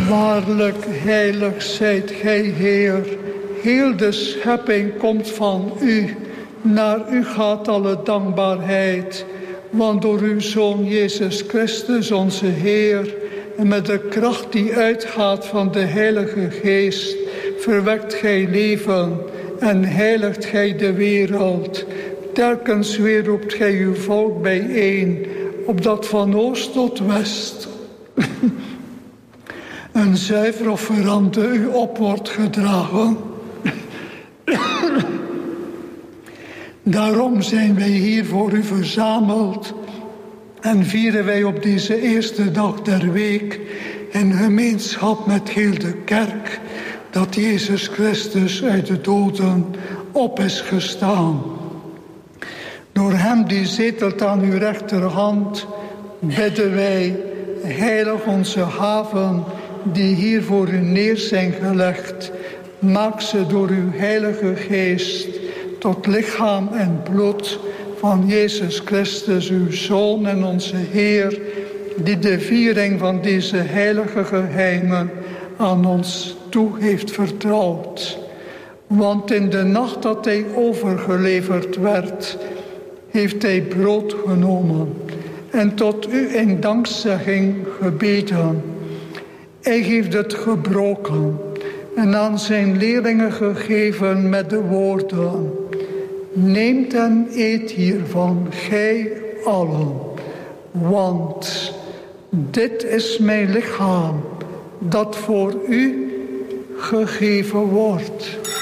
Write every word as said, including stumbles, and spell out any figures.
Waarlijk heilig zijt gij, Heer. Heel de schepping komt van u. Naar u gaat alle dankbaarheid. Want door uw Zoon Jezus Christus, onze Heer, en met de kracht die uitgaat van de Heilige Geest, verwekt gij leven en heiligt gij de wereld. Telkens weer roept gij uw volk bijeen, opdat van oost tot west een zuiver offerande u op wordt gedragen. Daarom zijn wij hier voor u verzameld en vieren wij op deze eerste dag der week in gemeenschap met heel de kerk dat Jezus Christus uit de doden op is gestaan. Door hem die zetelt aan uw rechterhand, bidden wij, heilig onze haven die hier voor u neer zijn gelegd. Maak ze door uw heilige geest tot lichaam en bloed van Jezus Christus, uw Zoon en onze Heer, die de viering van deze heilige geheimen aan ons toe heeft vertrouwd. Want in de nacht dat hij overgeleverd werd, heeft hij brood genomen en tot u in dankzegging gebeden. Hij heeft het gebroken en aan zijn leerlingen gegeven met de woorden: neemt en eet hiervan, gij allen, want dit is mijn lichaam dat voor u gegeven wordt.